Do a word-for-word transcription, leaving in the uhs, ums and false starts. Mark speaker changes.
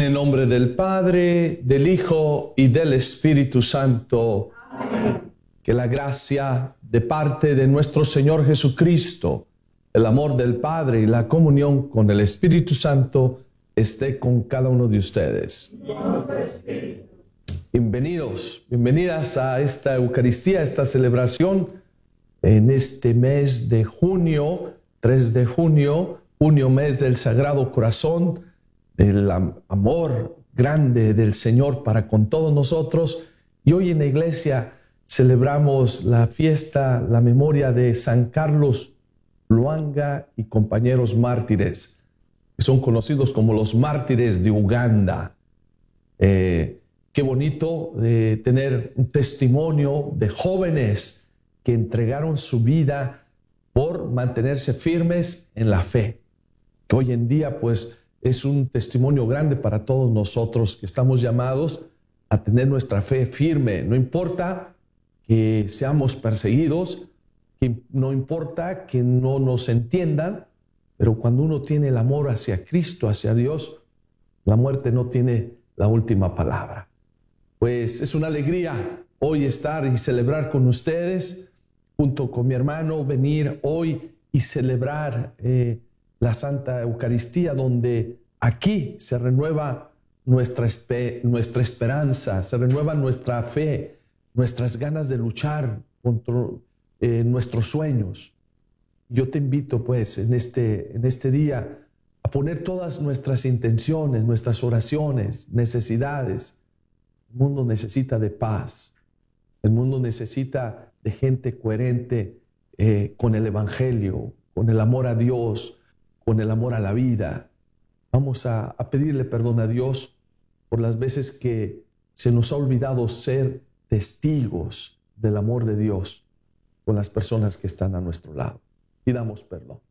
Speaker 1: el nombre del Padre, del Hijo y del Espíritu Santo. Amén. Que la gracia de parte de nuestro Señor Jesucristo, el amor del Padre y la comunión con el Espíritu Santo esté con cada uno de ustedes. Bienvenidos, bienvenidas a esta Eucaristía, a esta celebración en este mes de junio, tres de junio, junio mes del Sagrado Corazón, del amor grande del Señor para con todos nosotros. Y hoy en la iglesia celebramos la fiesta, la memoria de San Carlos Lwanga y compañeros mártires, que son conocidos como los mártires de Uganda. Eh, qué bonito eh, tener un testimonio de jóvenes que entregaron su vida por mantenerse firmes en la fe, que hoy en día pues es un testimonio grande para todos nosotros que estamos llamados a tener nuestra fe firme. No importa que seamos perseguidos, que no importa que no nos entiendan, pero cuando uno tiene el amor hacia Cristo, hacia Dios, la muerte no tiene la última palabra. Pues es una alegría hoy estar y celebrar con ustedes, junto con mi hermano, venir hoy y celebrar eh, la Santa Eucaristía, donde aquí se renueva nuestra, espe nuestra esperanza, se renueva nuestra fe, nuestras ganas de luchar contra eh, nuestros sueños. Yo te invito pues en este, en este día a poner todas nuestras intenciones, nuestras oraciones, necesidades. El mundo necesita de paz, el mundo necesita de gente coherente eh, con el Evangelio, con el amor a Dios, con el amor a la vida. Vamos a, a pedirle perdón a Dios por las veces que se nos ha olvidado ser testigos del amor de Dios con las personas que están a nuestro lado. Pidamos perdón.